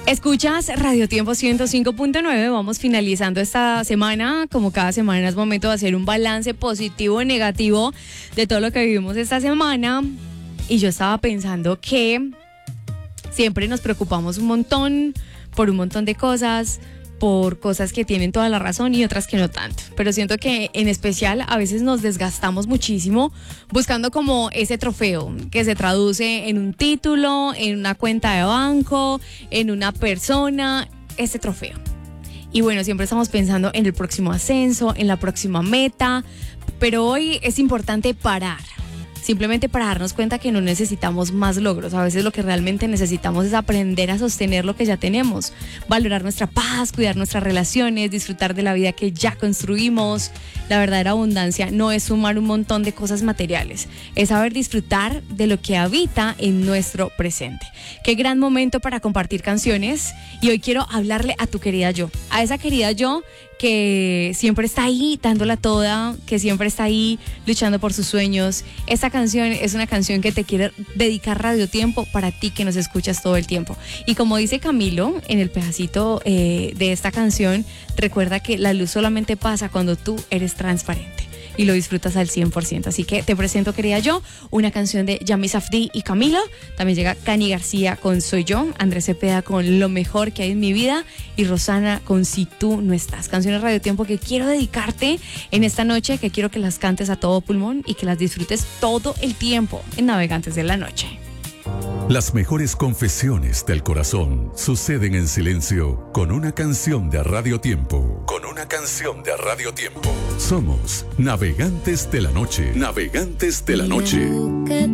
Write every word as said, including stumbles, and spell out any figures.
Escuchas Radio Tiempo ciento cinco punto nueve, vamos finalizando esta semana. Como cada semana es momento de hacer un balance positivo o negativo de todo lo que vivimos esta semana. Y yo estaba pensando que siempre nos preocupamos un montón por un montón de cosas, por cosas que tienen toda la razón y otras que no tanto. Pero siento que en especial a veces nos desgastamos muchísimo buscando como ese trofeo que se traduce en un título, en una cuenta de banco, en una persona, ese trofeo. Y bueno, siempre estamos pensando en el próximo ascenso, en la próxima meta, pero hoy es importante parar. Simplemente para darnos cuenta que no necesitamos más logros. A veces lo que realmente necesitamos es aprender a sostener lo que ya tenemos, valorar nuestra paz, cuidar nuestras relaciones, disfrutar de la vida que ya construimos. La verdadera abundancia no es sumar un montón de cosas materiales, es saber disfrutar de lo que habita en nuestro presente. Qué gran momento para compartir canciones, y hoy quiero hablarle a tu querida yo, a esa querida yo que siempre está ahí dándola toda, que siempre está ahí luchando por sus sueños. Esta canción es una canción que te quiere dedicar Radio Tiempo para ti que nos escuchas todo el tiempo. Y como dice Camilo en el pedacito eh, de esta canción, recuerda que la luz solamente pasa cuando tú eres transparente y lo disfrutas al cien por ciento. Así que te presento, querida yo, una canción de Yami Safdie y Camilo. También llega Cani García con Soy Yo, Andrés Cepeda con Lo Mejor Que Hay en Mi Vida y Rosana con Si Tú No Estás. Canciones Radio Tiempo que quiero dedicarte en esta noche, que quiero que las cantes a todo pulmón y que las disfrutes todo el tiempo en Navegantes de la Noche. Las mejores confesiones del corazón suceden en silencio con una canción de Radio Tiempo. Con una canción de Radio Tiempo. Somos Navegantes de la Noche. Navegantes de la Noche.